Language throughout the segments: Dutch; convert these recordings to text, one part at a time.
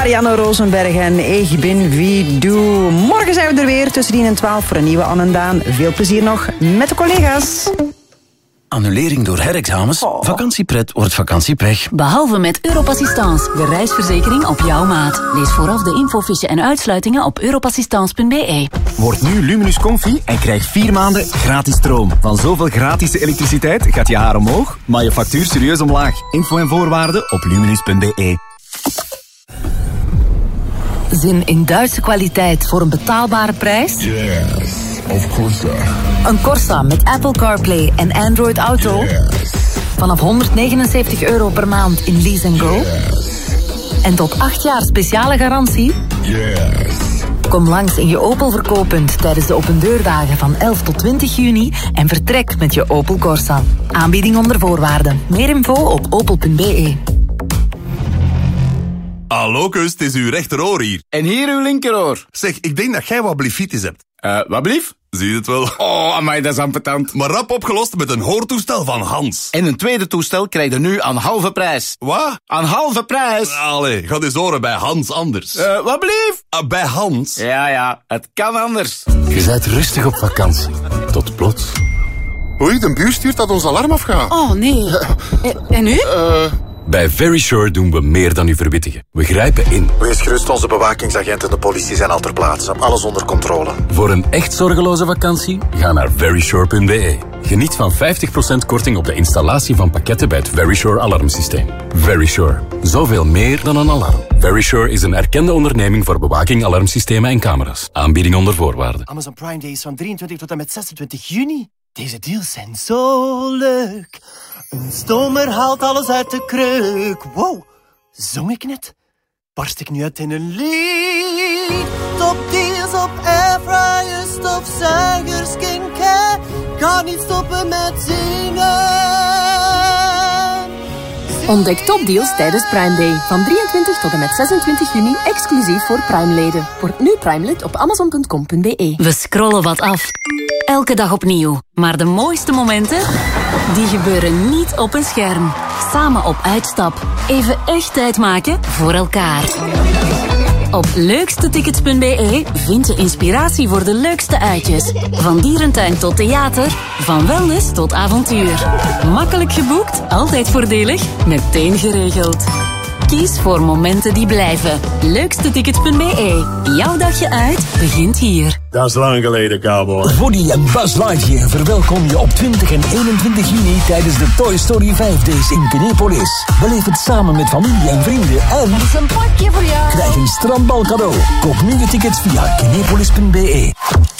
Marianne Rosenberg en Ik ben wie doe. Morgen zijn we er weer tussen 10 en 12 voor een nieuwe Anne en Daan. Veel plezier nog met de collega's. Annulering door herexamens? Vakantiepret wordt vakantiepech. Behalve met Europassistance, de reisverzekering op jouw maat. Lees vooraf de infofiche en uitsluitingen op europassistance.be. Word nu Luminus Comfy en krijg 4 maanden gratis stroom. Van zoveel gratis elektriciteit gaat je haar omhoog, maar je factuur serieus omlaag. Info en voorwaarden op luminus.be. Zin in Duitse kwaliteit voor een betaalbare prijs? Yes, of course. Een Corsa met Apple CarPlay en Android Auto? Yes. Vanaf €199 per maand in Lease & Go? Yes. En tot 8 jaar speciale garantie? Yes. Kom langs in je Opel verkooppunt tijdens de opendeurdagen van 11 tot 20 juni en vertrek met je Opel Corsa. Aanbieding onder voorwaarden. Meer info op opel.be. Hallo, Kus, het is uw rechteroor hier. En hier uw linkeroor. Zeg, ik denk dat jij wat blifitis hebt. Wat blief? Zie je het wel? Oh, amai, dat is ambetant. Maar rap opgelost met een hoortoestel van Hans. En een tweede toestel krijg je nu aan halve prijs. Wat? Aan halve prijs? Allee, ga eens horen bij Hans anders. Wat blief? Bij Hans? Ja, het kan anders. Je bent rustig op vakantie. Tot plots. Oei, de buur stuurt dat ons alarm afgaat. Oh, nee. En nu? Bij Verisure doen we meer dan u verwittigen. We grijpen in. Wees gerust, onze bewakingsagenten en de politie zijn al ter plaatse. Alles onder controle. Voor een echt zorgeloze vakantie, ga naar verisure.be. Geniet van 50% korting op de installatie van pakketten bij het Verisure alarmsysteem. Verisure. Zoveel meer dan een alarm. Verisure is een erkende onderneming voor bewaking, alarmsystemen en camera's. Aanbieding onder voorwaarden. Amazon Prime Day is van 23 tot en met 26 juni. Deze deals zijn zo leuk. Een stomer haalt alles uit de kreuk. Wow, zong ik net? Barst ik nu uit in een lied? Top deals op airfryers, stofzuigers, skincare. Ga niet stoppen met zingen. Ontdek topdeals tijdens Prime Day. Van 23 tot en met 26 juni, exclusief voor Prime-leden. Word nu Prime-lid op amazon.com.be. We scrollen wat af. Elke dag opnieuw. Maar de mooiste momenten, die gebeuren niet op een scherm. Samen op uitstap. Even echt tijd maken voor elkaar. Op leukstetickets.be vind je inspiratie voor de leukste uitjes. Van dierentuin tot theater, van wellness tot avontuur. Makkelijk geboekt, altijd voordelig, meteen geregeld. Kies voor momenten die blijven. Leukstetickets.be. Jouw dagje uit begint hier. Dat is lang geleden, cowboy. Woody en Buzz Lightyear verwelkom je op 20 en 21 juni tijdens de Toy Story 5 Days in Kinepolis. Beleef het samen met familie en vrienden en... Dat is een pakje voor jou. Krijg een strandbal cadeau. Koop nu je tickets via kinepolis.be.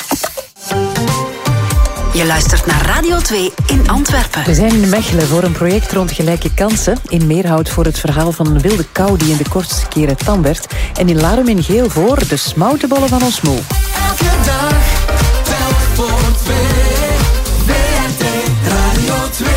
Je luistert naar Radio 2 in Antwerpen. We zijn in Mechelen voor een project rond gelijke kansen. In Meerhout voor het verhaal van een wilde kou die in de kortste keren tam werd. En in Larum in Geel voor de smoutenbollen van ons moe. Elke dag, telk voor 2. WRT Radio 2.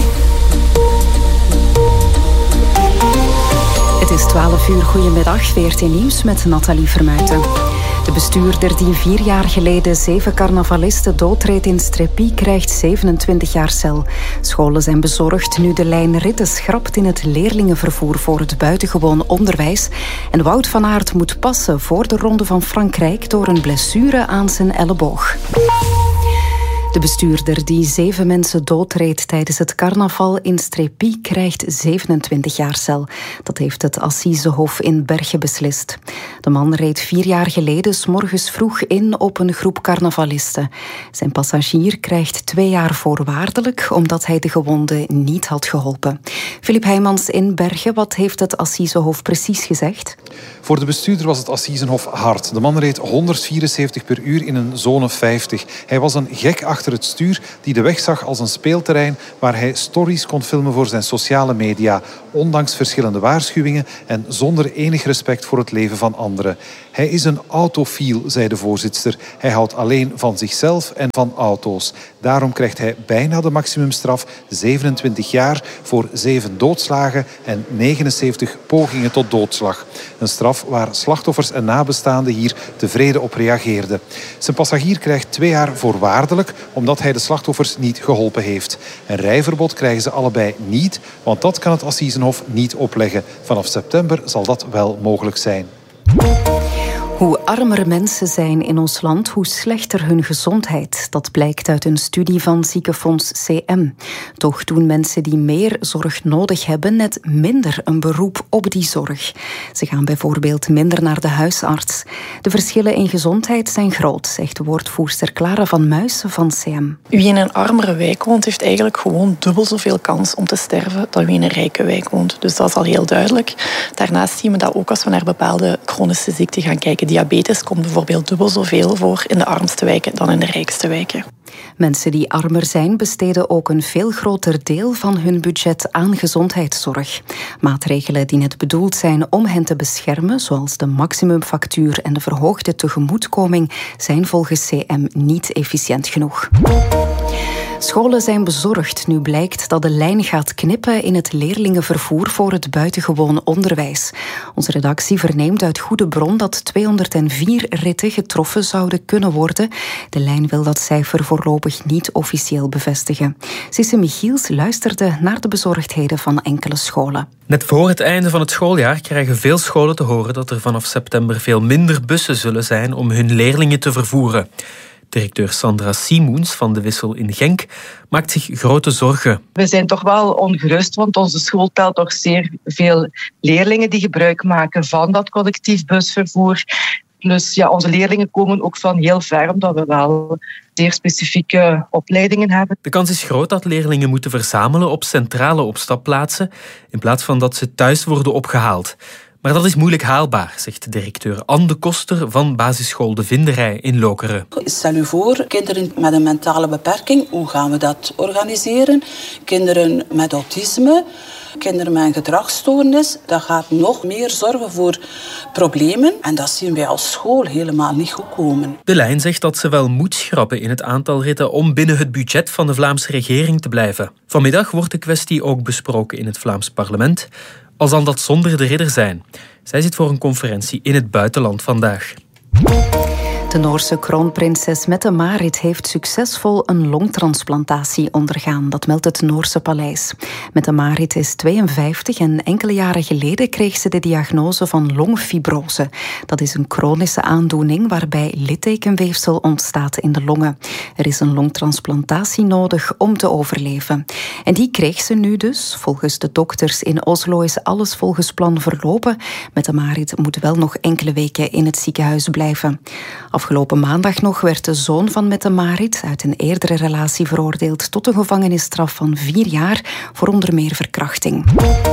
Het is 12 uur, goedemiddag, VRT Nieuws met Nathalie Vermuijten. De bestuurder die 4 jaar geleden 7 carnavalisten doodreed in Streppy krijgt 27 jaar cel. Scholen zijn bezorgd nu de lijn Ritten schrapt in het leerlingenvervoer voor het buitengewoon onderwijs. En Wout van Aert moet passen voor de Ronde van Frankrijk door een blessure aan zijn elleboog. De bestuurder die 7 mensen doodreed tijdens het carnaval in Streppy krijgt 27 jaar cel. Dat heeft het Assisehof in Bergen beslist. De man reed 4 jaar geleden 's morgens vroeg in op een groep carnavalisten. Zijn passagier krijgt 2 jaar voorwaardelijk omdat hij de gewonden niet had geholpen. Filip Heijmans in Bergen, wat heeft het Assisehof precies gezegd? Voor de bestuurder was het Assisenhof hard. De man reed 174 per uur in een zone 50. Hij was een gek achter het stuur die de weg zag als een speelterrein waar hij stories kon filmen voor zijn sociale media, ondanks verschillende waarschuwingen en zonder enig respect voor het leven van anderen. Hij is een autofiel, zei de voorzitster. Hij houdt alleen van zichzelf en van auto's. Daarom krijgt hij bijna de maximumstraf, 27 jaar voor 7 doodslagen en 79 pogingen tot doodslag. Een straf waar slachtoffers en nabestaanden hier tevreden op reageerden. Zijn passagier krijgt 2 jaar voorwaardelijk omdat hij de slachtoffers niet geholpen heeft. Een rijverbod krijgen ze allebei niet, want dat kan het Assisenhof niet opleggen. Vanaf september zal dat wel mogelijk zijn. Hoe armer mensen zijn in ons land, hoe slechter hun gezondheid. Dat blijkt uit een studie van ziekenfonds CM. Toch doen mensen die meer zorg nodig hebben net minder een beroep op die zorg. Ze gaan bijvoorbeeld minder naar de huisarts. De verschillen in gezondheid zijn groot, zegt de woordvoerster Clara van Muijsen van CM. Wie in een armere wijk woont, heeft eigenlijk gewoon dubbel zoveel kans om te sterven dan wie in een rijke wijk woont. Dus dat is al heel duidelijk. Daarnaast zien we dat ook als we naar bepaalde chronische ziekten gaan kijken. Diabetes komt bijvoorbeeld dubbel zoveel voor in de armste wijken dan in de rijkste wijken. Mensen die armer zijn besteden ook een veel groter deel van hun budget aan gezondheidszorg. Maatregelen die net bedoeld zijn om hen te beschermen, zoals de maximumfactuur en de verhoogde tegemoetkoming, zijn volgens CM niet efficiënt genoeg. Scholen zijn bezorgd nu blijkt dat de lijn gaat knippen in het leerlingenvervoer voor het buitengewoon onderwijs. Onze redactie verneemt uit goede bron dat 204 ritten getroffen zouden kunnen worden. De lijn wil dat cijfer voorlopig niet officieel bevestigen. Sisse Michiels luisterde naar de bezorgdheden van enkele scholen. Net voor het einde van het schooljaar krijgen veel scholen te horen dat er vanaf september veel minder bussen zullen zijn om hun leerlingen te vervoeren. Directeur Sandra Simoens van de Wissel in Genk maakt zich grote zorgen. We zijn toch wel ongerust, want onze school telt toch zeer veel leerlingen die gebruik maken van dat collectief busvervoer. Plus onze leerlingen komen ook van heel ver, omdat we wel zeer specifieke opleidingen hebben. De kans is groot dat leerlingen moeten verzamelen op centrale opstapplaatsen in plaats van dat ze thuis worden opgehaald. Maar dat is moeilijk haalbaar, zegt directeur Anne de Koster van basisschool De Vinderij in Lokeren. Stel u voor, kinderen met een mentale beperking, hoe gaan we dat organiseren? Kinderen met autisme, kinderen met een gedragsstoornis, dat gaat nog meer zorgen voor problemen. En dat zien wij als school helemaal niet goed komen. De lijn zegt dat ze wel moet schrappen in het aantal ritten om binnen het budget van de Vlaamse regering te blijven. Vanmiddag wordt de kwestie ook besproken in het Vlaams parlement. Al zal dat zonder de ridder zijn. Zij zit voor een conferentie in het buitenland vandaag. De Noorse kroonprinses Mette-Marit heeft succesvol een longtransplantatie ondergaan. Dat meldt het Noorse paleis. Mette-Marit is 52 en enkele jaren geleden kreeg ze de diagnose van longfibrose. Dat is een chronische aandoening waarbij littekenweefsel ontstaat in de longen. Er is een longtransplantatie nodig om te overleven. En die kreeg ze nu dus. Volgens de dokters in Oslo is alles volgens plan verlopen. Mette-Marit moet wel nog enkele weken in het ziekenhuis blijven. Afgelopen maandag nog werd de zoon van Mette-Marit uit een eerdere relatie veroordeeld tot een gevangenisstraf van 4 jaar voor onder meer verkrachting.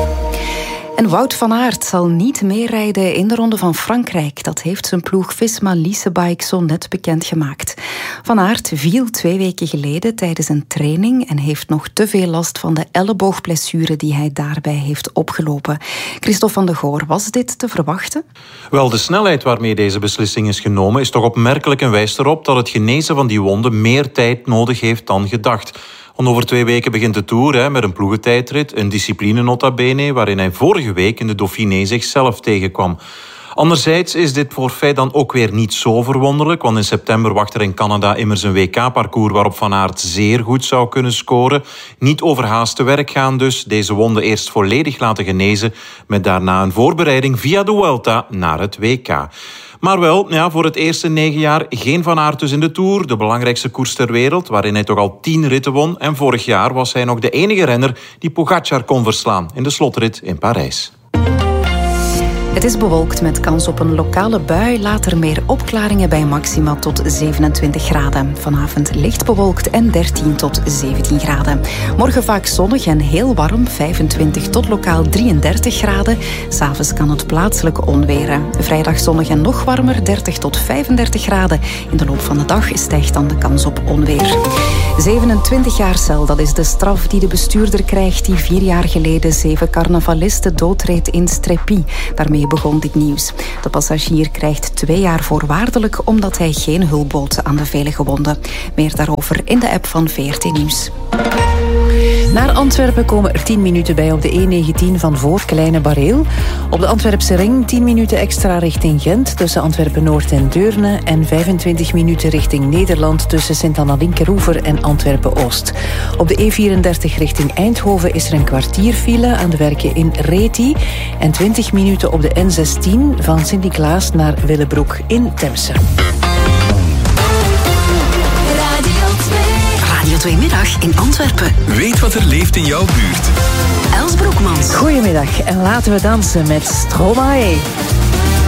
En Wout van Aert zal niet meerijden in de Ronde van Frankrijk. Dat heeft zijn ploeg Visma Leasebike zo net bekendgemaakt. Van Aert viel 2 weken geleden tijdens een training en heeft nog te veel last van de elleboogblessure die hij daarbij heeft opgelopen. Christophe van de Goor, was dit te verwachten? Wel, de snelheid waarmee deze beslissing is genomen is toch opmerkelijk en wijst erop dat het genezen van die wonden meer tijd nodig heeft dan gedacht. Want over 2 weken begint de Tour met een ploegentijdrit, een discipline nota bene, waarin hij vorige week in de Dauphiné zichzelf tegenkwam. Anderzijds is dit forfait dan ook weer niet zo verwonderlijk, want in september wacht er in Canada immers een WK-parcours waarop Van Aert zeer goed zou kunnen scoren. Niet overhaast te werk gaan dus, deze wonden eerst volledig laten genezen, met daarna een voorbereiding via de Vuelta naar het WK. Maar wel, voor het eerst in 9 jaar geen Van Aert dus in de Tour, de belangrijkste koers ter wereld, waarin hij toch al 10 ritten won. En vorig jaar was hij nog de enige renner die Pogačar kon verslaan in de slotrit in Parijs. Het is bewolkt met kans op een lokale bui. Later meer opklaringen bij maxima tot 27 graden. Vanavond licht bewolkt en 13 tot 17 graden. Morgen vaak zonnig en heel warm, 25 tot lokaal 33 graden. 'S Avonds kan het plaatselijk onweren. Vrijdag zonnig en nog warmer, 30 tot 35 graden. In de loop van de dag stijgt dan de kans op onweer. 27 jaar cel, dat is de straf die de bestuurder krijgt die 4 jaar geleden 7 carnavalisten doodreed in Strepi. Daarmee begon dit nieuws. De passagier krijgt 2 jaar voorwaardelijk omdat hij geen hulp bood aan de vele gewonden. Meer daarover in de app van VRT Nieuws. Naar Antwerpen komen er 10 minuten bij op de E19 van voor Kleine Bareel. Op de Antwerpse ring 10 minuten extra richting Gent tussen Antwerpen-Noord en Deurne en 25 minuten richting Nederland tussen Sint-Anna-Linkeroever en Antwerpen-Oost. Op de E34 richting Eindhoven is er een kwartier file aan de werken in Reti en 20 minuten op de N16 van Sint-Niklaas naar Willebroek in Temse. Radio 2 Middag in Antwerpen. Weet wat er leeft in jouw buurt. Els Broekmans. Goedemiddag en laten we dansen met Stromae.